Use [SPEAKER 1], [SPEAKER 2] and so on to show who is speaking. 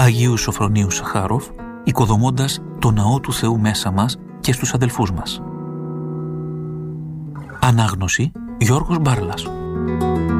[SPEAKER 1] Αγίου Σοφρονίου Σαχάροφ, οικοδομώντας το ναό του Θεού μέσα μας και στους αδελφούς μας. Ανάγνωση Γιώργος Μπάρλας.